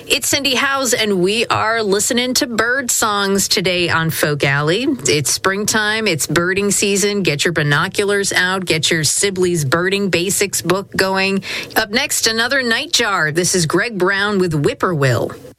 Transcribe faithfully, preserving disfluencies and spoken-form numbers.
It's Cindy Howes, and we are listening to bird songs today on Folk Alley. It's springtime. It's birding season. Get your binoculars out. Get your Sibley's Birding Basics book going. Up next, another Nightjar. This is Greg Brown with Whippoorwill.